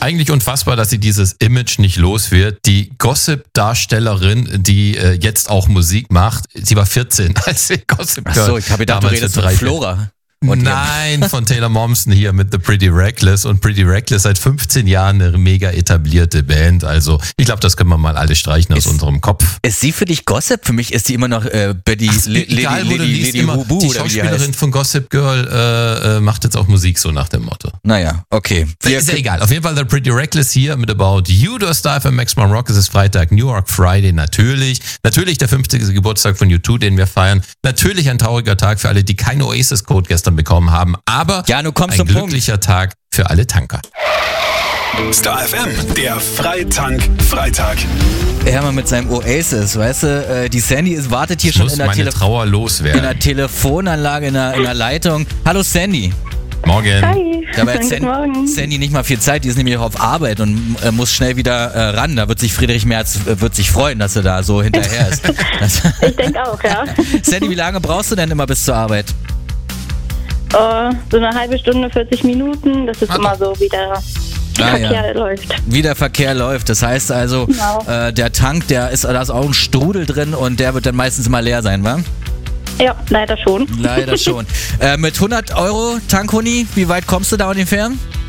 eigentlich unfassbar, dass sie dieses Image nicht los wird. Die Gossip-Darstellerin, die jetzt auch Musik macht, sie war 14, als sie Gossip Girl. Achso, ich habe gedacht, du redest von Flora. Nein, von Taylor Momsen hier mit The Pretty Reckless. Und Pretty Reckless seit 15 Jahren eine mega etablierte Band. Also ich glaube, das können wir mal alle streichen aus unserem Kopf. Ist sie für dich Gossip? Für mich ist sie immer noch Lady Hubu. Die Schauspielerin von Gossip Girl macht jetzt auch Musik so nach dem Motto. Naja, okay. Ist ja egal. Auf jeden Fall The Pretty Reckless hier mit About You. Du hast da für Maximum Rock. Es ist Freitag, New York Friday natürlich. Natürlich der 50. Geburtstag von U2, den wir feiern. Natürlich ein trauriger Tag für alle, die keinen Oasis-Code gestern bekommen haben, aber ja, ein glücklicher Tag für alle Tanker. Star FM, der Freitank-Freitag. Hermann mit seinem Oasis, weißt du, die Sandy wartet hier schon in der Trauer loswerden. In der Telefonanlage, in der Leitung. Hallo Sandy. Morgen. Hi. Dabei hat Sandy nicht mal viel Zeit, die ist nämlich auch auf Arbeit und muss schnell wieder ran. Da wird sich Friedrich Merz freuen, dass er da so hinterher ist. Ich denke auch, ja. Sandy, wie lange brauchst du denn immer bis zur Arbeit? So eine halbe Stunde, 40 Minuten. Das ist immer so, wie der Verkehr läuft. Wie der Verkehr läuft. Das heißt also, genau. Der Tank, da ist auch ein Strudel drin und der wird dann meistens immer leer sein, wa? Ja, leider schon. Leider schon. Mit 100 € Tankhuni, wie weit kommst du da ungefähr?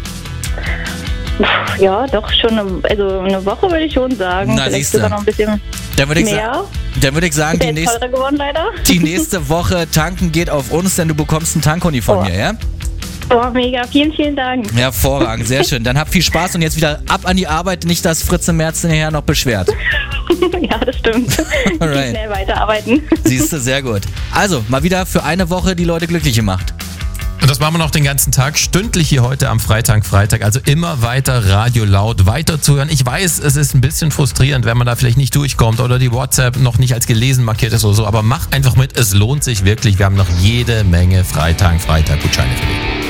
Ja, doch schon. Eine Woche würde ich schon sagen. Na, vielleicht sogar noch ein bisschen mehr. Dann würde ich sagen, teurer geworden, leider. Die nächste Woche tanken geht auf uns, denn du bekommst einen Tankhuni von mir, ja? Oh, mega. Vielen, vielen Dank. Hervorragend, sehr schön. Dann habt viel Spaß und jetzt wieder ab an die Arbeit, nicht, dass Fritze Merz nachher noch beschwert. Ja, das stimmt. Alright. Schnell weiterarbeiten. Siehst du, sehr gut. Also, mal wieder für eine Woche die Leute glücklich gemacht. Und das machen wir noch den ganzen Tag, stündlich hier heute am Freitag. Also immer weiter Radio laut, weiter zuhören. Ich weiß, es ist ein bisschen frustrierend, wenn man da vielleicht nicht durchkommt oder die WhatsApp noch nicht als gelesen markiert ist oder so. Aber mach einfach mit, es lohnt sich wirklich. Wir haben noch jede Menge Freitag-Gutscheine für dich.